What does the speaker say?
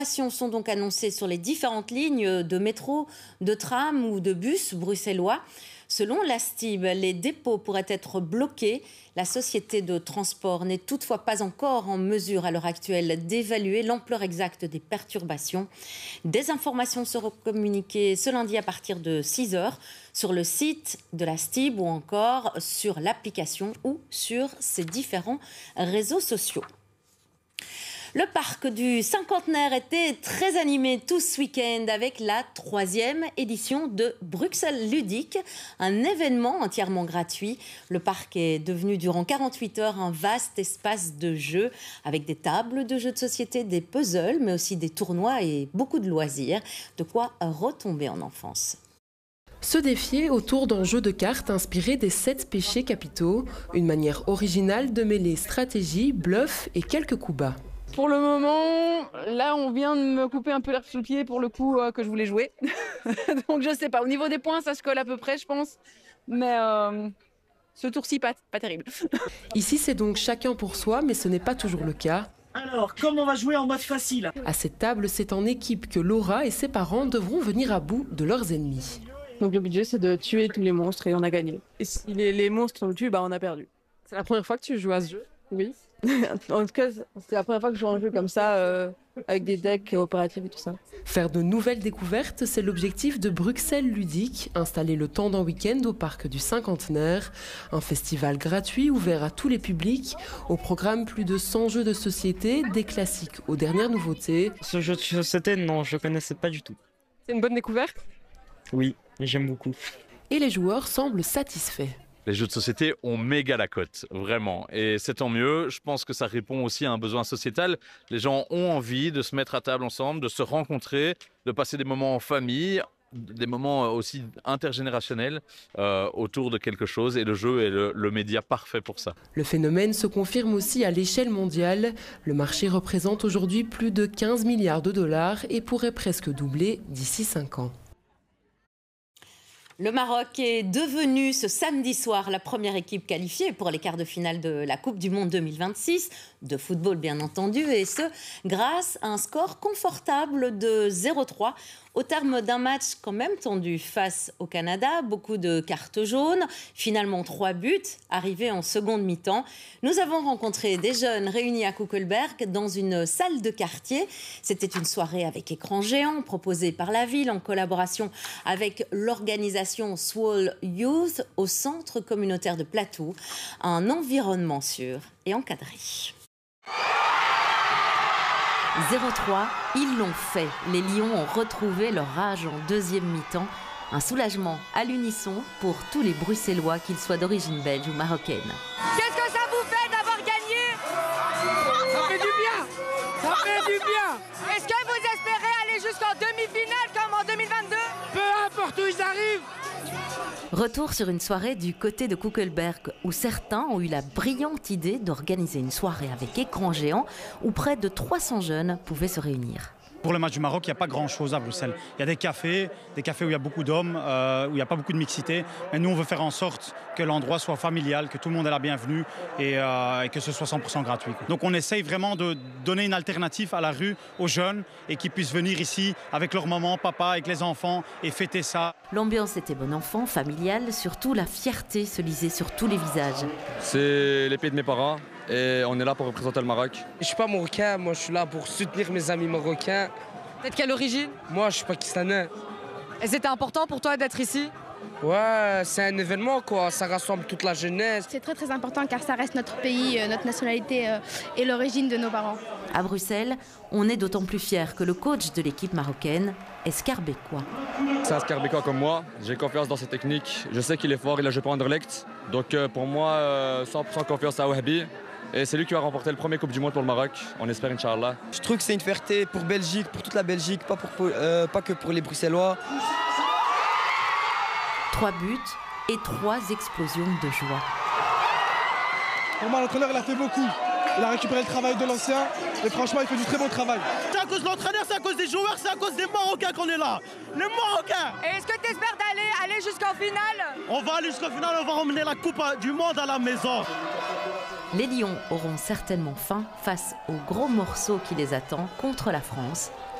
Sont donc annoncées sur les différentes lignes de métro, de tram ou de bus bruxellois. Selon la STIB, les dépôts pourraient être bloqués. La société de transport n'est toutefois pas encore en mesure à l'heure actuelle d'évaluer l'ampleur exacte des perturbations. Des informations seront communiquées ce lundi à partir de 6h sur le site de la STIB ou encore sur l'application ou sur ses différents réseaux sociaux. Le parc du cinquantenaire était très animé tout ce week-end avec la 3e édition de Bruxelles Ludique, un événement entièrement gratuit. Le parc est devenu durant 48 heures un vaste espace de jeux avec des tables de jeux de société, des puzzles, mais aussi des tournois et beaucoup de loisirs. De quoi retomber en enfance. Se défier autour d'un jeu de cartes inspiré des 7 péchés capitaux, une manière originale de mêler stratégie, bluff et quelques coups bas. Pour le moment, là, on vient de me couper un peu l'herbe sous le pied pour le coup que je voulais jouer. Donc, je sais pas. Au niveau des points, ça se colle à peu près, je pense. Mais ce tour-ci, pas terrible. Ici, c'est donc chacun pour soi, mais ce n'est pas toujours le cas. Alors, comment on va jouer en mode facile? À cette table, c'est en équipe que Laura et ses parents devront venir à bout de leurs ennemis. Donc, le budget, c'est de tuer tous les monstres et on a gagné. Et si les monstres nous tuent, on a perdu. C'est la première fois que tu joues à ce jeu? Oui. En tout cas, c'est la première fois que je joue à un jeu comme ça, avec des decks opératifs et tout ça. Faire de nouvelles découvertes, c'est l'objectif de Bruxelles Ludique, installé le temps d'un week-end au parc du cinquantenaire. Un festival gratuit ouvert à tous les publics. Au programme, plus de 100 jeux de société, des classiques aux dernières nouveautés. Ce jeu de société, non, je ne connaissais pas du tout. C'est une bonne découverte? Oui, j'aime beaucoup. Et les joueurs semblent satisfaits. Les jeux de société ont méga la cote, vraiment. Et c'est tant mieux. Je pense que ça répond aussi à un besoin sociétal. Les gens ont envie de se mettre à table ensemble, de se rencontrer, de passer des moments en famille, des moments aussi intergénérationnels autour de quelque chose. Et le jeu est le média parfait pour ça. Le phénomène se confirme aussi à l'échelle mondiale. Le marché représente aujourd'hui plus de 15 milliards de dollars et pourrait presque doubler d'ici 5 ans. Le Maroc est devenu ce samedi soir la première équipe qualifiée pour les quarts de finale de la Coupe du Monde 2026, de football bien entendu, et ce grâce à un score confortable de 0-3 au terme d'un match quand même tendu face au Canada. Beaucoup de cartes jaunes, finalement 3 buts arrivés en seconde mi-temps. Nous avons rencontré des jeunes réunis à Kuckelberg dans une salle de quartier. C'était une soirée avec écran géant proposée par la ville en collaboration avec l'organisation Swole Youth au centre communautaire de Platou. Un environnement sûr et encadré. 0-3, ils l'ont fait. Les Lions ont retrouvé leur rage en deuxième mi-temps. Un soulagement à l'unisson pour tous les Bruxellois, qu'ils soient d'origine belge ou marocaine. Qu'est-ce que ça vous fait d'avoir gagné? Ça fait du bien. Ça fait du bien. Est-ce que vous espérez aller jusqu'en demi-finale comme en 2022? Peu importe où ils arrivent. Retour sur une soirée du côté de Kuckelberg où certains ont eu la brillante idée d'organiser une soirée avec écran géant où près de 300 jeunes pouvaient se réunir. Pour le match du Maroc, il n'y a pas grand-chose à Bruxelles. Il y a des cafés où il y a beaucoup d'hommes, où il n'y a pas beaucoup de mixité. Mais nous, on veut faire en sorte que l'endroit soit familial, que tout le monde ait la bienvenue et que ce soit 100% gratuit. Donc on essaye vraiment de donner une alternative à la rue aux jeunes et qu'ils puissent venir ici avec leur maman, papa, avec les enfants et fêter ça. L'ambiance était bon enfant, familiale, surtout la fierté se lisait sur tous les visages. C'est l'épée de mes parents. Et on est là pour représenter le Maroc. Je suis pas marocain, moi je suis là pour soutenir mes amis marocains. T'es de quelle origine? Moi je suis pakistanais. Et c'était important pour toi d'être ici? Ouais, c'est un événement quoi, ça rassemble toute la jeunesse. C'est très très important car ça reste notre pays, notre nationalité et l'origine de nos parents. À Bruxelles, on est d'autant plus fiers que le coach de l'équipe marocaine est Scarbécois. C'est un Scarbécois comme moi, j'ai confiance dans ses techniques, je sais qu'il est fort, il a joué pour Anderlecht. Donc pour moi, 100% confiance à Wahbi. Et c'est lui qui va remporter le premier Coupe du Monde pour le Maroc, on espère, Inch'Allah. Je trouve que c'est une fierté pour Belgique, pour toute la Belgique, pas que pour les Bruxellois. 3 buts et 3 explosions de joie. Pour moi, l'entraîneur, il a fait beaucoup. Il a récupéré le travail de l'ancien et franchement, il fait du très bon travail. C'est à cause de l'entraîneur, c'est à cause des joueurs, c'est à cause des Marocains qu'on est là. Les Marocains. Et est-ce que tu espères aller jusqu'en finale? On va aller jusqu'en finale, on va emmener la Coupe du Monde à la maison. Les Lions auront certainement faim face au gros morceau qui les attend contre la France